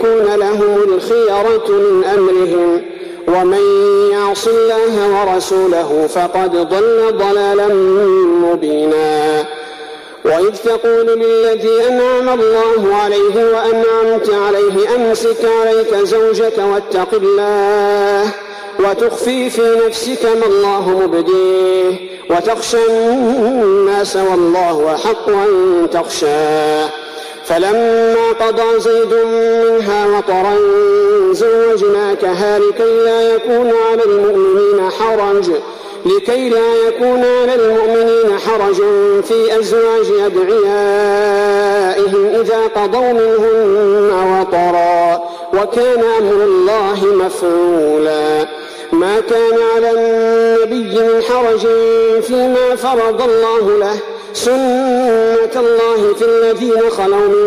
يكون لهم الخيرة من أمرهم ومن يعص الله ورسوله فقد ضل ضلالا مبينا. وإذ تقول للذي أنعم الله عليه وأنعمت عليه أمسك عليك زوجك واتق الله وتخفي في نفسك ما الله مبديه وتخشى الناس والله أحق أن تخشاه. فلما قضى زيد منها وطرا زوجناكها لكي لا يكون على المؤمنين حرج في أزواج أدعيائهم إذا قضوا منهن وطرا وكان أمر الله مفعولا. ما كان على النبي من حرج فيما فرض الله له، سنة الله في الذين خلوا من